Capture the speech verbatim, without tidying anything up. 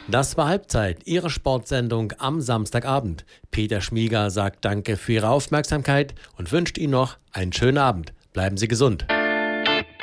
Das war Halbzeit, Ihre Sportsendung am Samstagabend. Peter Schmieger sagt Danke für Ihre Aufmerksamkeit und wünscht Ihnen noch einen schönen Abend. Bleiben Sie gesund.